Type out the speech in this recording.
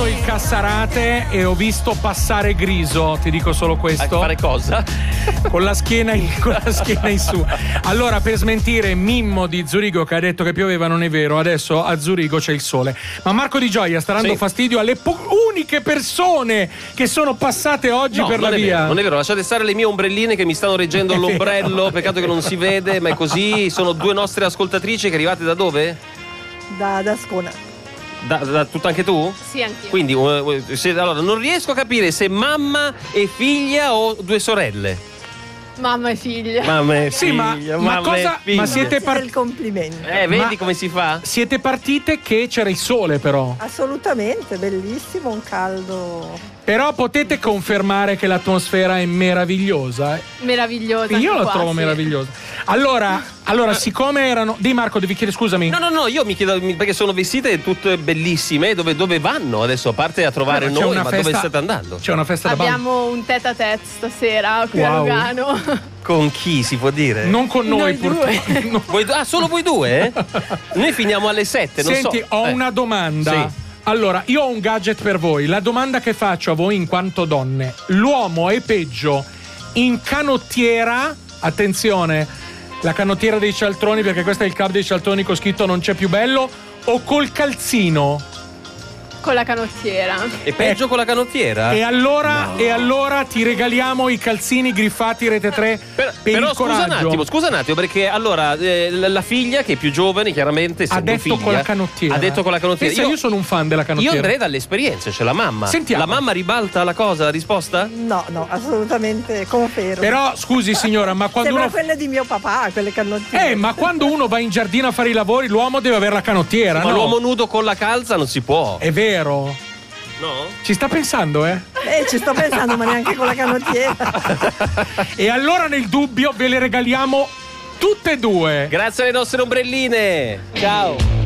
il Cassarate e ho visto passare Griso, ti dico solo questo. A fare cosa? Con la schiena in su. Allora, per smentire Mimmo di Zurigo che ha detto che pioveva, non è vero, adesso a Zurigo c'è il sole. Ma Marco Di Gioia sta dando fastidio alle uniche persone che sono passate oggi per la via. Non è vero, lasciate stare le mie ombrelline che mi stanno reggendo l'ombrello, peccato che non si vede, ma è così. Sono due nostre ascoltatrici che arrivate da dove? Da Ascona. Da tutto anche tu? Sì, anch'io. Quindi allora non riesco a capire se mamma e figlia o due sorelle. Mamma e figlia. Mamma e Sì, figlia, ma cosa? Ma siete il complimento. Vedi come si fa? Siete partite che c'era il sole, però. Assolutamente, bellissimo, un caldo. Però potete confermare che l'atmosfera è meravigliosa? Meravigliosa. Io la trovo meravigliosa. Allora, siccome erano. Di Marco, devi chiedere scusami. No, io mi chiedo perché sono vestite tutte bellissime. Dove vanno adesso? A parte a trovare noi, ma dove state andando? C'è una festa da Abbiamo un tête à tête stasera qui a Lugano. Con chi si può dire? Non con noi purtroppo. Solo voi due? Noi finiamo alle 7. Senti, ho una domanda. Sì. Allora, io ho un gadget per voi. La domanda che faccio a voi in quanto donne: l'uomo è peggio in canottiera? Attenzione, la canottiera dei cialtroni, perché questo è il club dei cialtroni con scritto non c'è più bello, o col calzino? Con la canottiera. È peggio con la canottiera? E allora ti regaliamo i calzini griffati Rete 3 per però il coraggio. Scusa un attimo, perché allora la figlia, che è più giovane, chiaramente ha detto figlia, con la canottiera. Ha detto con la canottiera. Io sono un fan della canottiera. Io andrei dall'esperienza, c'è la mamma. Sentiamo. La mamma ribalta la cosa, la risposta? No, assolutamente confermo. Però scusi signora, ma quando sembra quelle di mio papà, quelle canottiere. ma quando uno va in giardino a fare i lavori, l'uomo deve avere la canottiera, Ma no? l'uomo nudo con la calza non si può. È vero. No? Ci sta pensando, ci sto pensando, ma neanche con la canottiera. E allora nel dubbio ve le regaliamo tutte e due. Grazie alle nostre ombrelline. Ciao.